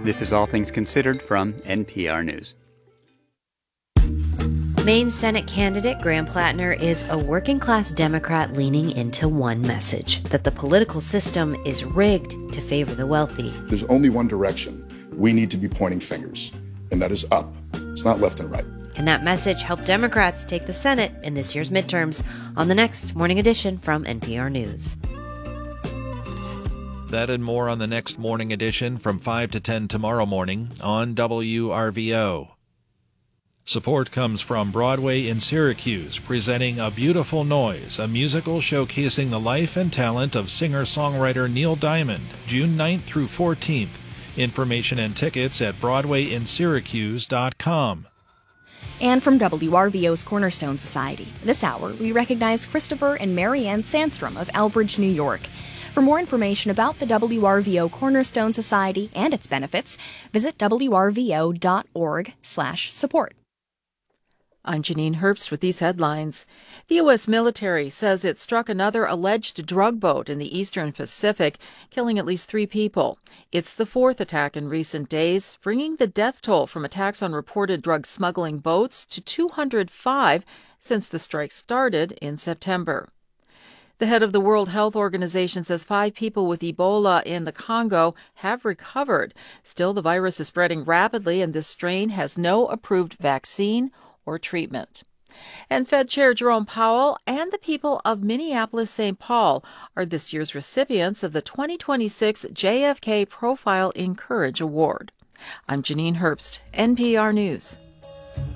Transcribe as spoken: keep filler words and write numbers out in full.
This is All Things Considered from N P R News. Maine Senate candidate Graham Plattner is a working-class Democrat leaning into one message, that the political system is rigged to favor the wealthy. There's only one direction. We need to be pointing fingers, and that is up. It's not left and right. Can that message help Democrats take the Senate in this year's midterms? On the next Morning Edition from N P R News. That and more on the next Morning Edition from five to ten tomorrow morning on W R V O. Support comes from Broadway in Syracuse, presenting A Beautiful Noise, a musical showcasing the life and talent of singer-songwriter Neil Diamond, June ninth through fourteenth. Information and tickets at broadway in syracuse dot com. And from W R V O's Cornerstone Society, this hour we recognize Christopher and Mary Ann Sandstrom of Elbridge, New York. For more information about the W R V O Cornerstone Society and its benefits, visit w r v o dot org slash support. I'm Janine Herbst with these headlines. The U S military says it struck another alleged drug boat in the eastern Pacific, killing at least three people. It's the fourth attack in recent days, bringing the death toll from attacks on reported drug smuggling boats to two hundred five since the strike started in September. The head of the World Health Organization says five people with Ebola in the Congo have recovered. Still, the virus is spreading rapidly, and this strain has no approved vaccine or treatment. And Fed Chair Jerome Powell and the people of Minneapolis-Saint Paul are this year's recipients of the twenty twenty-six J F K Profile in Courage Award. I'm Janine Herbst, N P R News.